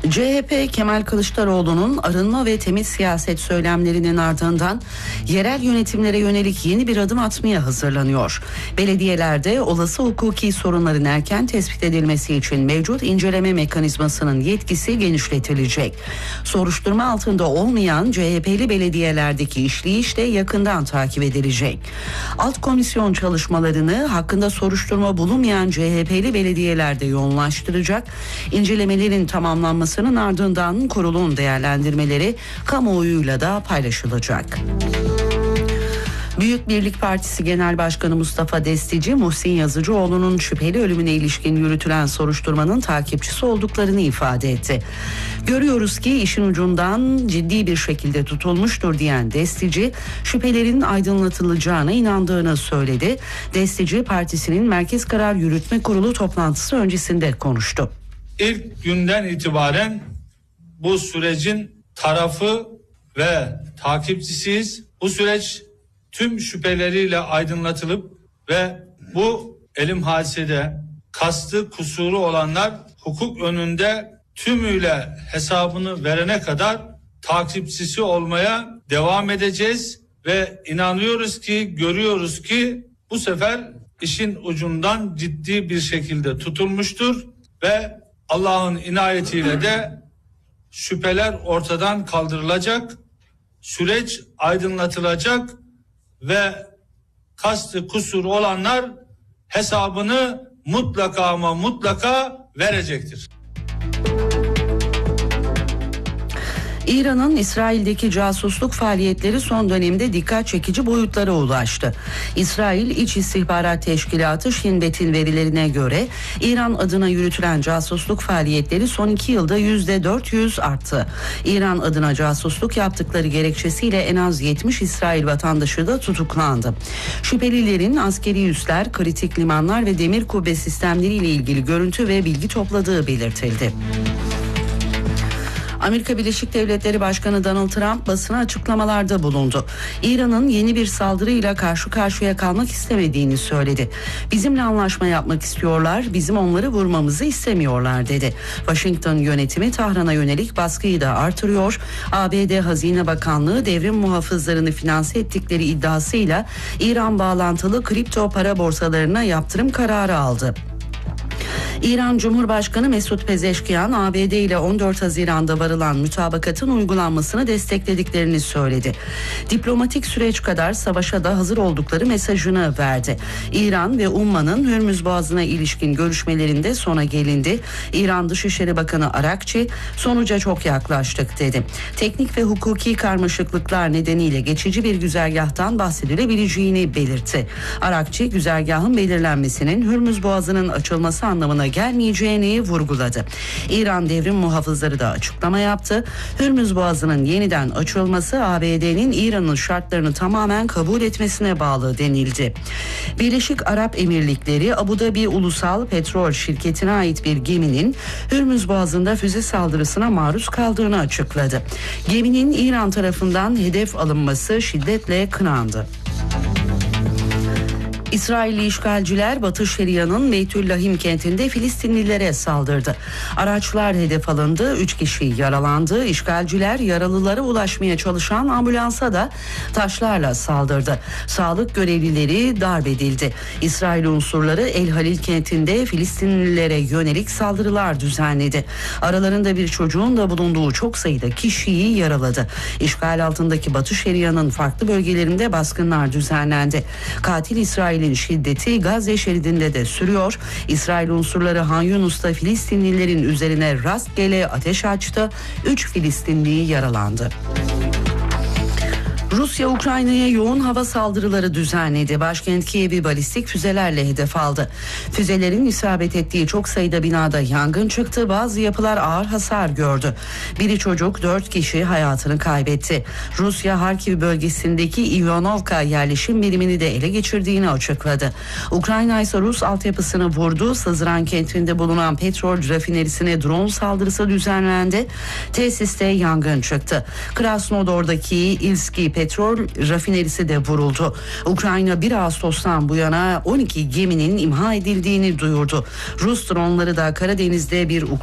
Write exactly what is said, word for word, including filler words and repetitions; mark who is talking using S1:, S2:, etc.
S1: C H P Kemal Kılıçdaroğlu'nun arınma ve temiz siyaset söylemlerinin ardından yerel yönetimlere yönelik yeni bir adım atmaya hazırlanıyor. Belediyelerde olası hukuki sorunların erken tespit edilmesi için mevcut inceleme mekanizmasının yetkisi genişletilecek. Soruşturma altında olmayan C H P'li belediyelerdeki işleyiş de yakından takip edilecek. Alt komisyon çalışmalarını hakkında soruşturma bulunmayan C H P'li belediyelerde yoğunlaştıracak. İncelemelerin tamamlanması ardından kurulun değerlendirmeleri kamuoyuyla da paylaşılacak. Büyük Birlik Partisi Genel Başkanı Mustafa Destici, Muhsin Yazıcıoğlu'nun şüpheli ölümüne ilişkin yürütülen soruşturmanın takipçisi olduklarını ifade etti. Görüyoruz ki işin ucundan ciddi bir şekilde tutulmuştur diyen Destici, şüphelerin aydınlatılacağına inandığını söyledi. Destici, partisinin Merkez Karar Yürütme Kurulu toplantısı öncesinde konuştu.
S2: İlk günden itibaren bu sürecin tarafı ve takipçisiyiz. Bu süreç tüm şüpheleriyle aydınlatılıp ve bu elim hadisede kastı kusuru olanlar hukuk önünde tümüyle hesabını verene kadar takipçisi olmaya devam edeceğiz ve inanıyoruz ki, görüyoruz ki bu sefer işin ucundan ciddi bir şekilde tutulmuştur ve Allah'ın inayetiyle de şüpheler ortadan kaldırılacak, süreç aydınlatılacak ve kastı kusur olanlar hesabını mutlaka ama mutlaka verecektir.
S1: İran'ın İsrail'deki casusluk faaliyetleri son dönemde dikkat çekici boyutlara ulaştı. İsrail İç İstihbarat Teşkilatı Shin Bet'in verilerine göre İran adına yürütülen casusluk faaliyetleri son iki yılda yüzde dört yüz arttı. İran adına casusluk yaptıkları gerekçesiyle en az yetmiş İsrail vatandaşı da tutuklandı. Şüphelilerin askeri üsler, kritik limanlar ve demir kubbe sistemleriyle ilgili görüntü ve bilgi topladığı belirtildi. Amerika Birleşik Devletleri Başkanı Donald Trump basına açıklamalarda bulundu. İran'ın yeni bir saldırıyla karşı karşıya kalmak istemediğini söyledi. Bizimle anlaşma yapmak istiyorlar, bizim onları vurmamızı istemiyorlar dedi. Washington yönetimi Tahran'a yönelik baskıyı da artırıyor. A B D Hazine Bakanlığı devrim muhafızlarını finanse ettikleri iddiasıyla İran bağlantılı kripto para borsalarına yaptırım kararı aldı. İran Cumhurbaşkanı Mesut Pezeşkiyan, A B D ile on dört Haziran'da varılan mütabakatın uygulanmasını desteklediklerini söyledi. Diplomatik süreç kadar savaşa da hazır oldukları mesajını verdi. İran ve Umman'ın Hürmüz Boğazı'na ilişkin görüşmelerinde sona gelindi. İran Dışişleri Bakanı Arakçi, sonuca çok yaklaştık dedi. Teknik ve hukuki karmaşıklıklar nedeniyle geçici bir güzergahtan bahsedilebileceğini belirtti. Arakçi, güzergahın belirlenmesinin Hürmüz Boğazı'nın açılması anlamına gelmeyeceğini vurguladı. İran devrim muhafızları da açıklama yaptı. Hürmüz Boğazı'nın yeniden açılması A B D'nin İran'ın şartlarını tamamen kabul etmesine bağlı denildi. Birleşik Arap Emirlikleri Abu Dhabi Ulusal Petrol Şirketi'ne ait bir geminin Hürmüz Boğazı'nda füze saldırısına maruz kaldığını açıkladı. Geminin İran tarafından hedef alınması şiddetle kınandı. İsrailli işgalciler Batı Şeria'nın Beytüllahim kentinde Filistinlilere saldırdı. Araçlar hedef alındı, üç kişi yaralandı. İşgalciler yaralılara ulaşmaya çalışan ambulansa da taşlarla saldırdı. Sağlık görevlileri darp edildi. İsrail unsurları El Halil kentinde Filistinlilere yönelik saldırılar düzenledi. Aralarında bir çocuğun da bulunduğu çok sayıda kişiyi yaraladı. İşgal altındaki Batı Şeria'nın farklı bölgelerinde baskınlar düzenlendi. Katil İsrail şiddeti Gazze şeridinde de sürüyor. İsrail unsurları Han Yunus'ta Filistinlilerin üzerine rastgele ateş açtı. Üç Filistinli yaralandı. Rusya Ukrayna'ya yoğun hava saldırıları düzenledi. Başkent Kiev'i balistik füzelerle hedef aldı. Füzelerin isabet ettiği çok sayıda binada yangın çıktı. Bazı yapılar ağır hasar gördü. Biri çocuk, dört kişi hayatını kaybetti. Rusya Harkiv bölgesindeki Ivanovka yerleşim birimini de ele geçirdiğini açıkladı. Ukrayna ise Rus altyapısını vurdu. Sızran kentinde bulunan petrol rafinerisine drone saldırısı düzenlendi. Tesiste yangın çıktı. Krasnodar'daki İlski petrol rafinerisi de vuruldu. Ukrayna bir Ağustos'tan bu yana on iki geminin imha edildiğini duyurdu. Rus dronları da Karadeniz'de bir